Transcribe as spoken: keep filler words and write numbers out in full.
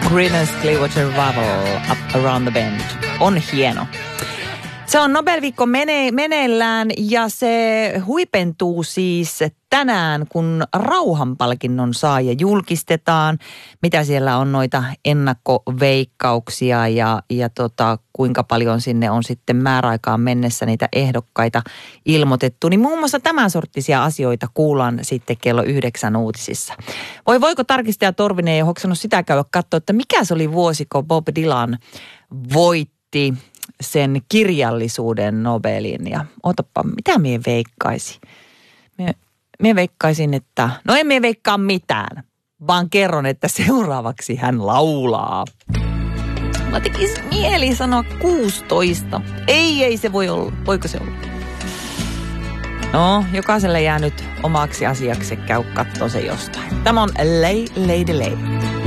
Creedence Clearwater Revival, Up Around the Bend. On hieno. Se on Nobel-viikko mene- meneillään ja se huipentuu siis tänään, kun rauhanpalkinnon saaja julkistetaan. Mitä siellä on noita ennakkoveikkauksia ja, ja tota, kuinka paljon sinne on sitten määräaikaan mennessä niitä ehdokkaita ilmoitettu. Niin muun muassa tämän sorttisia asioita kuullaan sitten kello yhdeksän uutisissa. Voi voiko tarkistaja Torvinen ei hoksannut sitä käydä katsoa, että mikä se oli vuosi, kun Bob Dylan voitti sen kirjallisuuden Nobelin. Ja otapa, mitä mie veikkaisin? Mie, mie veikkaisin, että, no en mie veikkaa mitään, vaan kerron, että seuraavaksi hän laulaa. Mä tekis mieli sanoa kuusitoista. Ei, ei se voi olla. Voiko se olla? No, jokaiselle jää nyt omaksi asiaksi, käy kattoo se jostain. Tämä on Lay, Lady Lay.